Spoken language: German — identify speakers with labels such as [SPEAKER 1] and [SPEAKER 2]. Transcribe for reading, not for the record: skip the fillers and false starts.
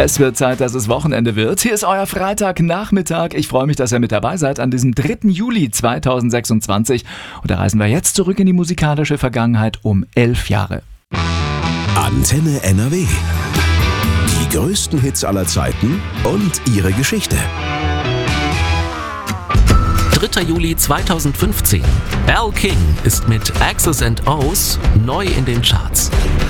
[SPEAKER 1] Es wird Zeit, dass es Wochenende wird. Hier ist euer Freitagnachmittag. Ich freue mich, dass ihr mit dabei seid an diesem 3. Juli 2026. Und da reisen wir jetzt zurück in die musikalische Vergangenheit um 11 Jahre.
[SPEAKER 2] Antenne NRW. Die größten Hits aller Zeiten und ihre Geschichte.
[SPEAKER 3] 3. Juli 2015. Al King ist mit X's and O's neu in den Charts.